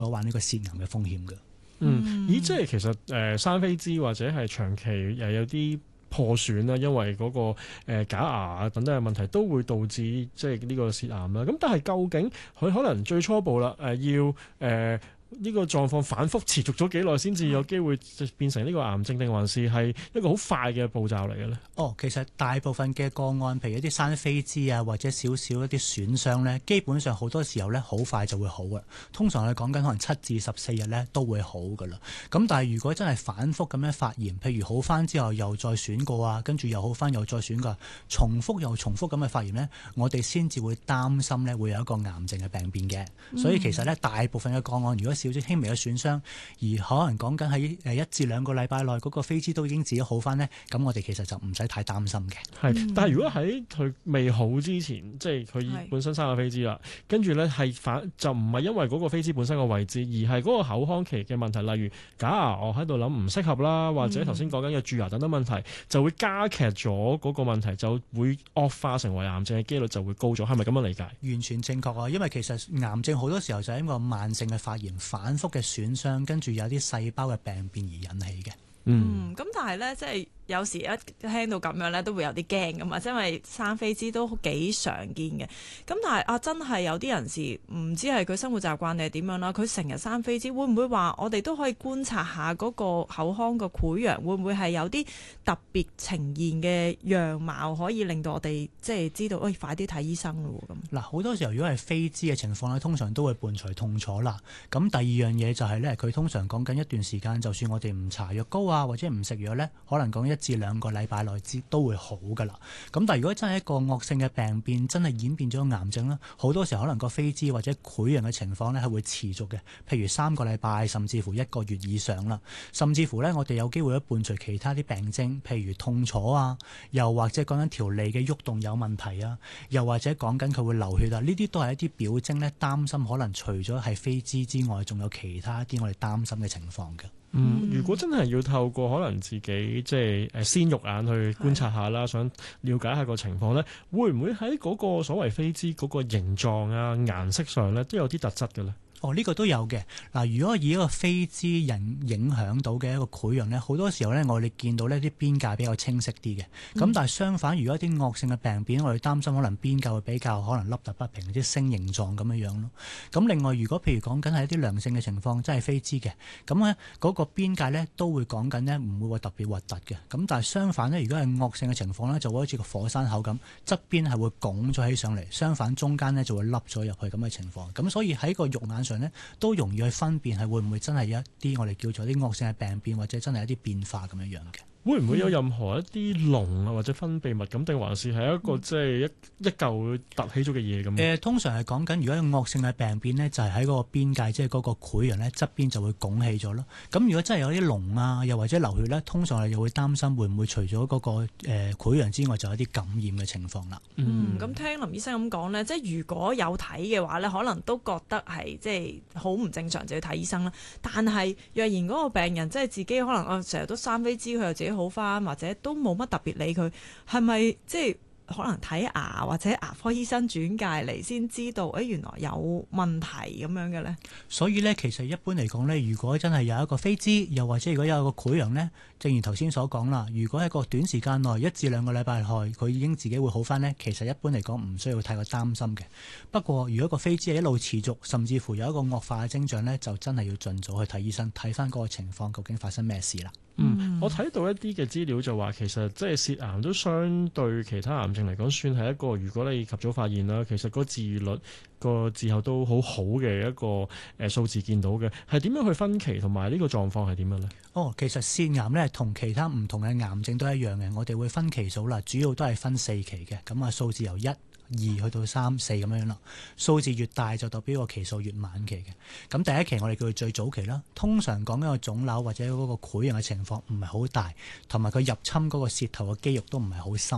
患呢個舌癌嘅風險嘅。 咦，即係其實生痱滋或者係長期又有啲破損啦，因為嗰個假牙啊等等嘅問題都會導致即係呢個舌癌啦。咁但係究竟佢可能最初步啦要呢個狀況反覆持續咗幾耐先至有機會變成呢個癌症，定還是係一個好快嘅步驟嚟嘅咧？ 其實大部分嘅個案，譬如一啲生痱滋啊，或者少少一啲損傷咧，基本上好多時候咧好快就會好嘅。通常我哋講緊可能7至14日咧都會好噶啦。咁但係如果真係反覆咁樣發炎，譬如好翻之後又再損過啊，跟住又好翻又再損過，重複又重複咁嘅發炎咧，我哋先至會擔心咧會有一個癌症嘅病變嘅。所以其實咧大部分嘅個案，如果少少輕微嘅損傷，而可能講緊喺1至2個禮拜內嗰個痱滋都已經自己好翻呢，咁我哋其實就唔使太擔心嘅。 但係如果喺佢未好之前，即係佢本身生咗痱滋啦，跟住呢就唔係因為嗰個痱滋本身個位置，而係嗰個口腔期嘅問題，例如假牙我喺度諗唔適合啦，或者頭先講緊嘅蛀牙等等問題，就會加劇咗嗰個問題，就會惡化成為癌症嘅機率就會高咗，係咪咁樣理解？ 完全正確啊！因為其實癌症好多時候就係一個慢性嘅發炎、反覆嘅損傷，跟住有啲細胞嘅病變而引起嘅。 咁但係咧，即係有時一聽到咁樣咧，都會有啲驚噶嘛，因為生痱滋都幾常見嘅。咁但係真係有啲人士唔知係佢生活習慣定係點樣啦，佢成日生痱滋，會唔會話我哋都可以觀察下嗰個口腔個潰瘍，會唔會係有啲特別呈現嘅樣貌，可以令到我哋即係知道，快啲睇醫生咯咁。 嗱，好多時候如果係痱滋嘅情況咧，通常都會伴隨痛楚啦。咁第二樣嘢就係咧，佢通常講緊一段時間，就算我哋唔搽藥膏或者唔食藥咧，可能講1至2個禮拜內都會好噶啦。咁但係如果真係一個惡性嘅病變，真係演變咗癌症啦，好多時候可能個痱滋或者潰瘍嘅情況咧係會持續嘅，譬如3個禮拜，甚至乎1個月以上啦。甚至乎咧，我哋有機會伴隨其他啲病徵，譬如痛楚啊，又或者講緊條脷嘅喐動有問題啊，又或者講緊佢會流血啊，呢啲都係一啲表徵咧，擔心可能除咗係痱滋之外，仲有其他啲我哋擔心嘅情況嘅。 如果真係要透過可能自己即係鮮肉眼去觀察下啦，想了解下個情況咧，會唔會喺嗰個所謂痱滋嗰個形狀啊、顏色上咧都有啲特質嘅咧？ 呢個都有嘅。嗱，如果以一個痱滋影響到嘅一個潰瘍咧，好多時候咧，我哋見到呢啲邊界比較清晰啲嘅。咁但係相反，如果一啲惡性嘅病變，我哋擔心可能邊界會比較可能凹凸不平，啲星形狀咁樣咯。咁另外，如果譬如講緊係一啲良性嘅情況，即係痱滋嘅，咁咧嗰個邊界咧都會講緊咧唔會話特別核突嘅。咁但係相反咧，如果係惡性嘅情況咧，就會好似個火山口咁，側邊係會拱咗起上嚟，相反中間咧就會凹咗入去咁嘅情況。咁所以喺個肉眼上都容易去分辨係會唔會真係有一啲我哋叫做啲惡性嘅病變，或者真係一啲變化咁樣樣嘅。 會唔會有任何一啲膿啊或者分泌物咁，定還是係一個即係一嚿凸起咗嘅嘢咁？ 通常係講緊如果有惡性嘅病變呢，就係喺嗰個邊界，即係嗰個潰瘍咧側邊就會拱起咗咯。咁如果真係有啲膿啊，又或者流血咧，通常我哋又會擔心會唔會除咗嗰個潰瘍之外，就有啲感染嘅情況啦。 咁聽林醫生咁講呢，即係如果有睇嘅話呢，可能都覺得係即係好唔正常，就要睇醫生啦。但係若然嗰個病人即係自己可能成日都生痱滋，佢又自己好翻，或者都冇乜特別理佢，係咪即係可能睇牙或者牙科醫生轉介嚟先知道，原來有問題咁樣嘅咧？ 所以咧，其實一般嚟講咧，如果真係有一個痱滋，又或者如果有一個潰瘍咧，正如頭先所講啦，如果喺個短時間內1至2個禮拜內，佢已經自己會好翻咧，其實一般嚟講唔需要太過擔心嘅。不過如果個痱滋係一路持續，甚至乎有一個惡化嘅徵象咧，就真係要盡早去睇醫生，睇翻嗰個情況究竟發生咩事啦。 我睇到一啲嘅資料就話，其實即係舌癌都相對其他癌症嚟講，算係一個如果你及早發現啦，其實個治愈率個之後都好好嘅一個數字見到嘅，係點樣去分期同埋呢個狀況係點樣呢？ 其實舌癌咧同其他唔同嘅癌症都一樣嘅，我哋會分期數啦，主要都係分4期嘅，咁數字由1、2去到3、4咁樣啦，數字越大就代表個期數越晚期嘅。咁第一期我哋叫佢最早期啦，通常講緊個腫瘤或者嗰個潰瘍嘅情況唔係好大，同埋佢入侵嗰個舌頭嘅肌肉都唔係好深嘅。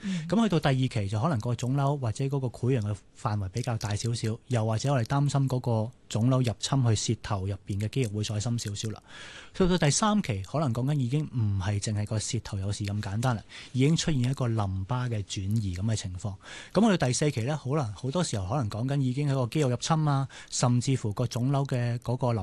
咁去到第二期就可能個腫瘤或者嗰個潰瘍嘅範圍比較大少少，又或者我哋擔心嗰個腫瘤入侵去舌頭入邊嘅肌肉會再深少少啦。去到第三期，可能講緊已經唔係淨係個舌頭有事咁簡單啦，已經出現一個淋巴嘅轉移咁嘅情況。咁去到第四期呢，好多時候可能講緊已經係個肌肉入侵啊，甚至乎個腫瘤嘅嗰個淋